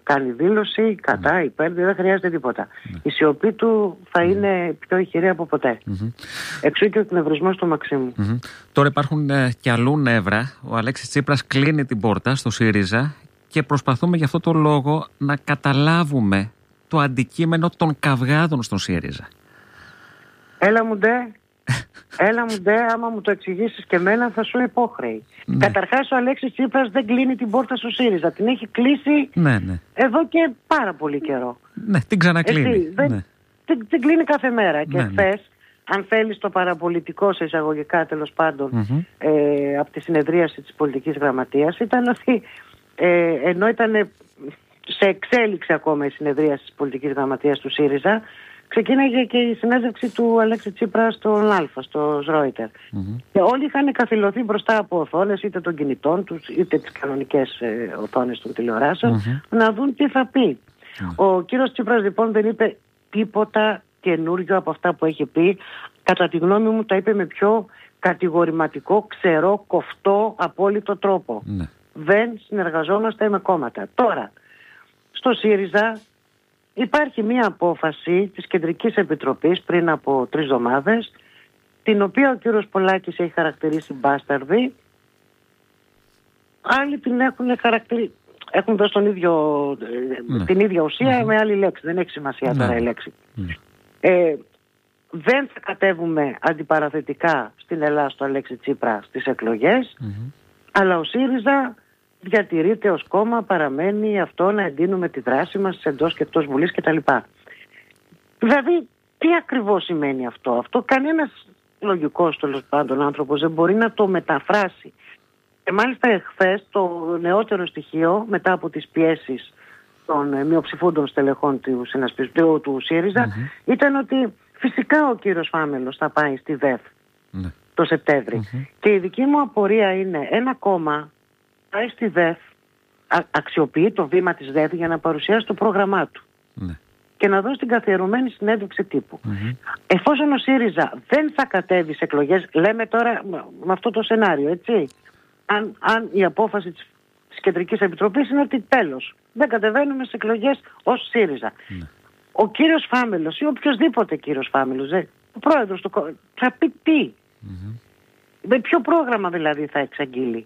κάνει δήλωση κατά, υπέρ, δεν χρειάζεται τίποτα. Η σιωπή του θα είναι πιο ηχηρή από ποτέ. Εξού και ο εκνευρισμός του Μαξίμου. Τώρα υπάρχουν και αλλού νεύρα. Ο Αλέξης Τσίπρας κλείνει την πόρτα στο ΣΥΡΙΖΑ και προσπαθούμε γι' αυτό το λόγο να καταλάβουμε το αντικείμενο των καυγάδων στον ΣΥΡΙΖΑ. Έλα μου ντε, άμα μου το εξηγήσεις και εμένα θα σου υπόχρεη. Καταρχάς ο Αλέξης Τσίπρας δεν κλείνει την πόρτα στο ΣΥΡΙΖΑ. Την έχει κλείσει εδώ και πάρα πολύ καιρό. Ναι, την ξανακλείνει. Την κλείνει κάθε μέρα. Και χθες, αν θέλεις το παραπολιτικό σε εισαγωγικά τέλος πάντων, από τη συνεδρίαση της πολιτικής γραμματείας, ήταν ότι ενώ ήταν σε εξέλιξη ακόμα η συνεδρίαση της πολιτικής γραμματείας του ΣΥΡΙΖΑ, ξεκίναγε και η συνέντευξη του Αλέξη Τσίπρα στον Αλφα, στο Ρόιτερ. Και όλοι είχαν καθυλωθεί μπροστά από οθόνες, είτε των κινητών τους, είτε τις κανονικές οθόνες των τηλεοράσεων, να δουν τι θα πει. Ο κύριος Τσίπρας λοιπόν δεν είπε τίποτα καινούριο από αυτά που έχει πει. Κατά τη γνώμη μου τα είπε με πιο κατηγορηματικό, ξερό, κοφτό, απόλυτο τρόπο. Δεν συνεργαζόμαστε με κόμματα. Τώρα, στο ΣΥΡΙΖΑ υπάρχει μία απόφαση της Κεντρικής Επιτροπής πριν από 3 εβδομάδες, την οποία ο κύριος Πολάκης έχει χαρακτηρίσει μπάσταρδη. Άλλοι την έχουν δώσει την ίδια ουσία με άλλη λέξη. Δεν έχει σημασία τώρα η λέξη. Δεν θα κατέβουμε αντιπαραθετικά στην Ελλάδα στο Αλέξη Τσίπρα στις εκλογές, αλλά ο ΣΥΡΙΖΑ διατηρείται ως κόμμα, παραμένει αυτό να εντείνουμε τη δράση μας εντός και εκτός Βουλής κτλ. Δηλαδή, τι ακριβώς σημαίνει αυτό? Αυτό κανένας λογικός τέλος πάντων άνθρωπος δεν μπορεί να το μεταφράσει. Και μάλιστα εχθές το νεότερο στοιχείο, μετά από τις πιέσεις των μειοψηφούντων στελεχών του ΣΥΡΙΖΑ, ήταν ότι φυσικά ο κύριος Φάμελος θα πάει στη ΔΕΦ το Σεπτέμβρη. Και η δική μου απορία είναι, ένα κόμμα πάει στη ΔΕΦ, αξιοποιεί το βήμα της ΔΕΦ για να παρουσιάσει το πρόγραμμά του και να δώσει την καθιερωμένη συνέντευξη τύπου. Εφόσον ο ΣΥΡΙΖΑ δεν θα κατέβει σε εκλογές, λέμε τώρα με αυτό το σενάριο, έτσι, αν η απόφαση της Κεντρικής Επιτροπής είναι ότι τέλος, δεν κατεβαίνουμε σε εκλογές ως ΣΥΡΙΖΑ. Ο κύριος Φάμελος ή οποιοσδήποτε κύριος Φάμελος, ο πρόεδρος του κόμματος, θα πει τι? Με ποιο πρόγραμμα δηλαδή θα εξαγγείλει?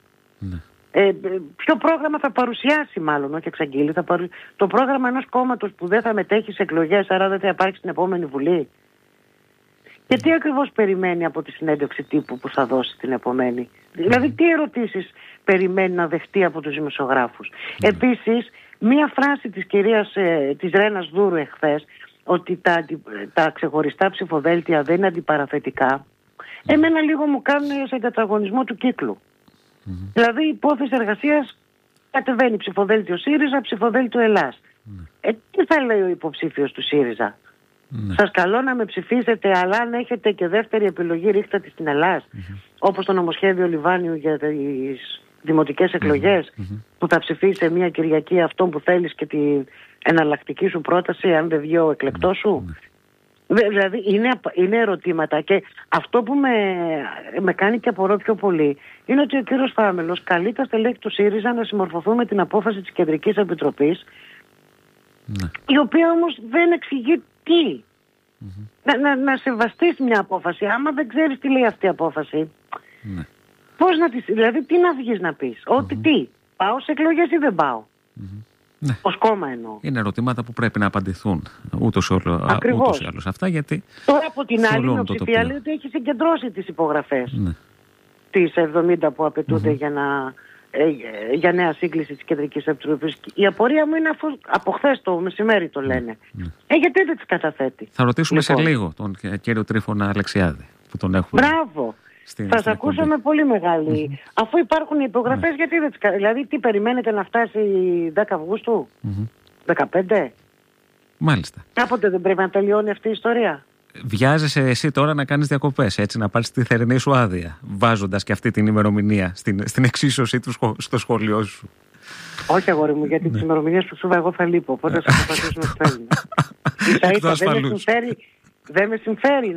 Ποιο πρόγραμμα θα παρουσιάσει, μάλλον όχι εξαγγείλει, το πρόγραμμα ενός κόμματος που δεν θα μετέχει σε εκλογές, άρα δεν θα υπάρξει στην επόμενη Βουλή? Και τι ακριβώς περιμένει από τη συνέντευξη τύπου που θα δώσει την επομένη? Δηλαδή τι ερωτήσεις περιμένει να δεχτεί από τους δημοσιογράφους? Επίσης, μία φράση της κυρίας της Ρένας Δούρου εχθές, ότι τα ξεχωριστά ψηφοδέλτια δεν είναι αντιπαραθετικά, εμένα λίγο μου κάνουν σε καταγωνισμό του κύκλου. Δηλαδή η υπόθεση εργασίας κατεβαίνει ψηφοδέλτιο ΣΥΡΙΖΑ, ψηφοδέλτιο Ελλάς. Τι θα λέει ο υποψήφιος του ΣΥΡΙΖΑ? Σας καλώ να με ψηφίσετε, αλλά αν έχετε και δεύτερη επιλογή ρίχτε τη στην Ελλάς, όπως το νομοσχέδιο Λιβάνιου για τις δημοτικές εκλογές, που θα ψηφίσει μια Κυριακή αυτόν που θέλεις και την εναλλακτική σου πρόταση αν δεν βγει ο εκλεκτός σου. Δηλαδή είναι ερωτήματα, και αυτό που με κάνει και απορώ πιο πολύ είναι ότι ο κύριος Φάμελος καλεί τα στελέχη του ΣΥΡΙΖΑ να συμμορφωθούν με την απόφαση της Κεντρικής Επιτροπής, η οποία όμως δεν εξηγεί τι. Να σεβαστείς μια απόφαση, άμα δεν ξέρεις τι λέει αυτή η απόφαση, πώς δηλαδή τι να βγεις να πεις? Ότι τι, πάω σε εκλογές ή δεν πάω? Ως κόμμα εννοώ. Είναι ερωτήματα που πρέπει να απαντηθούν ούτως ή άλλως αυτά, γιατί τώρα από την άλλη η μειοψηφία λέει ότι έχει συγκεντρώσει τις υπογραφές τις 70 που απαιτούνται για νέα σύγκληση της Κεντρικής Επιτροπής. Η απορία μου είναι, αφού από χθες το μεσημέρι το λένε, γιατί δεν τις καταθέτει? Θα ρωτήσουμε σε λίγο τον κύριο Τρίφωνα Αλεξιάδη που τον έχουμε. Μπράβο! Θα σας ακούσω με πολύ μεγάλη. Αφού υπάρχουν οι υπογραφές, γιατί δεν τις δηλαδή τι περιμένετε να φτάσει 10 Αυγούστου, 15? Μάλιστα. Κάποτε δεν πρέπει να τελειώνει αυτή η ιστορία? Βιάζεσαι εσύ τώρα να κάνεις διακοπές, έτσι, να πάρεις τη θερινή σου άδεια, βάζοντας και αυτή την ημερομηνία στην εξίσωσή του στο σχολείο σου? Όχι, αγόρι μου, γιατί τις ημερομηνίες που σου είπα εγώ θα λείπω. Οπότε θα προσπαθήσουμε να θέλουμε. Δεν με συμφέρει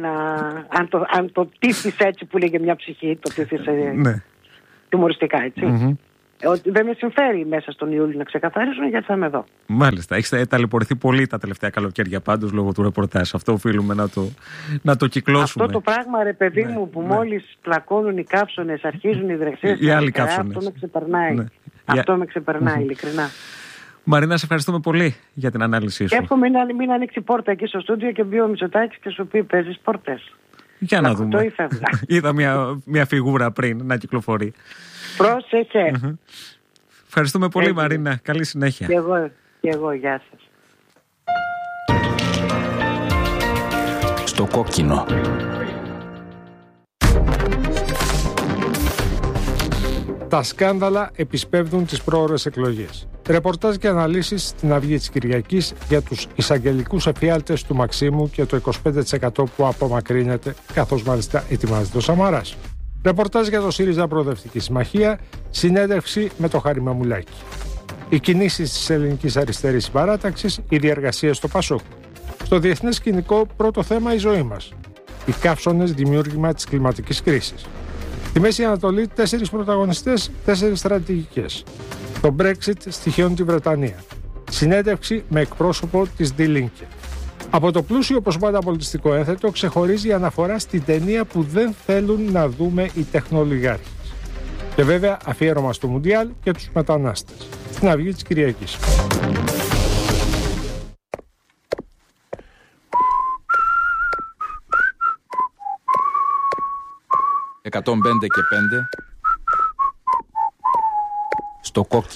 αν το τύφεις έτσι που λέγε μια ψυχή, το τύφεις τιμωριστικά, έτσι. Ότι δεν με συμφέρει μέσα στον Ιούλιο να ξεκαθαρίσουν, γιατί θα είμαι εδώ. Μάλιστα. Έχετε ταλαιπωρηθεί πολύ τα τελευταία καλοκαίρια πάντως λόγω του ρεπορτάζ. Αυτό οφείλουμε να το κυκλώσουμε. Αυτό το πράγμα, ρε παιδί μου, που μόλις πλακώνουν οι κάψονες, αρχίζουν οι δρεξίες. Οι άλλοι κάψονες. Αυτό με ξεπερνάει. Ναι. Αυτό με ξεπερνάει, ειλικρινά. Μαρίνα, σε ευχαριστούμε πολύ για την ανάλυση σου. Εύχομαι μην ανοίξει πόρτα εκεί στο στούντιο και μπει ο Μητσοτάκης και σου πει: παίζεις πόρτες. Για να δούμε. Είδα μια φιγούρα πριν να κυκλοφορεί. Πρόσεχε. Ευχαριστούμε πολύ, Μαρίνα. Καλή συνέχεια. Και εγώ, γεια σας. Στο κόκκινο. Τα σκάνδαλα επισπεύδουν τις πρόωρες εκλογές. Ρεπορτάζ και αναλύσεις στην Αυγή της Κυριακής για τους εισαγγελικούς εφιάλτες του Μαξίμου και το 25% που απομακρύνεται, καθώς μάλιστα ετοιμάζεται ο Σαμαράς. Ρεπορτάζ για το ΣΥΡΙΖΑ Προοδευτική Συμμαχία, συνέντευξη με το Χάρη Μαμουλάκη. Οι κινήσεις της ελληνικής αριστερής παράταξης, η διεργασία στο ΠΑΣΟΚ. Στο διεθνές σκηνικό, πρώτο θέμα η ζωή μας. Οι καύσονες δημιούργημα της κλιματικής κρίσης. Στη Μέση Ανατολή, 4 πρωταγωνιστές, 4 στρατηγικές. Το Brexit στοιχειώνει τη Βρετανία. Συνέντευξη με εκπρόσωπο της Die Linke. Από το πλούσιο όπως πάντα πολιτιστικό ένθετο ξεχωρίζει η αναφορά στην ταινία που δεν θέλουν να δούμε οι τεχνολιγάρχες. Και βέβαια αφιέρωμα στο Μουντιάλ και τους μετανάστες. Στην Αυγή της Κυριακής. «105 και 5» στο κόκκινο.